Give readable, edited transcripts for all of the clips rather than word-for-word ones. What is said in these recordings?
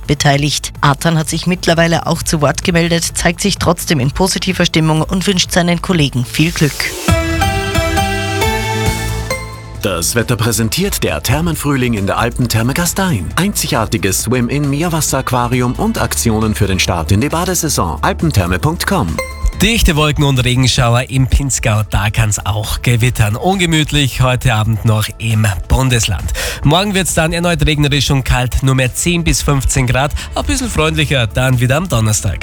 beteiligt. Artan hat sich mittlerweile auch zu Wort gemeldet, zeigt sich trotzdem in positiver Stimmung und wünscht seinen Kollegen viel Glück. Das Wetter präsentiert der Thermenfrühling in der Alpentherme Gastein. Einzigartiges Swim-In-Meerwasseraquarium und Aktionen für den Start in die Badesaison. alpentherme.com. Dichte Wolken und Regenschauer im Pinzgau, da kann es auch gewittern. Ungemütlich heute Abend noch im Bundesland. Morgen wird es dann erneut regnerisch und kalt, nur mehr 10 bis 15 Grad. Ein bisschen freundlicher dann wieder am Donnerstag.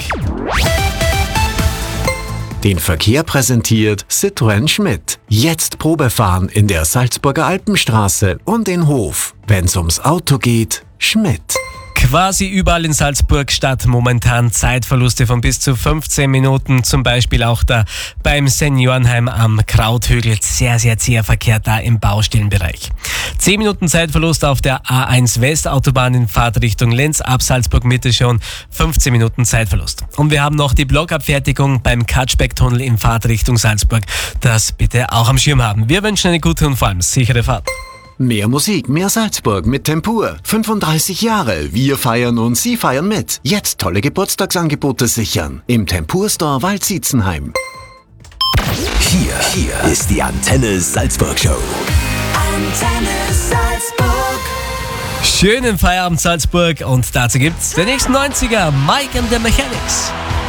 Den Verkehr präsentiert Citroën Schmidt. Jetzt Probefahren in der Salzburger Alpenstraße und in Hof. Wenn's ums Auto geht, Schmidt. Quasi überall in Salzburg Stadt momentan Zeitverluste von bis zu 15 Minuten, zum Beispiel auch da beim Seniorenheim am Krauthügel. Sehr, sehr zäher Verkehr da im Baustellenbereich. 10 Minuten Zeitverlust auf der A1 Westautobahn in Fahrtrichtung Linz, ab Salzburg Mitte schon 15 Minuten Zeitverlust. Und wir haben noch die Blockabfertigung beim Katschbeck-Tunnel in Fahrtrichtung Salzburg. Das bitte auch am Schirm haben. Wir wünschen eine gute und vor allem sichere Fahrt. Mehr Musik, mehr Salzburg mit Tempur. 35 Jahre, wir feiern und Sie feiern mit. Jetzt tolle Geburtstagsangebote sichern. Im Tempur Store Waldsiezenheim. Hier ist die Antenne Salzburg Show. Antenne Salzburg. Schönen Feierabend Salzburg und dazu gibt's den nächsten 90er, Mike and the Mechanics.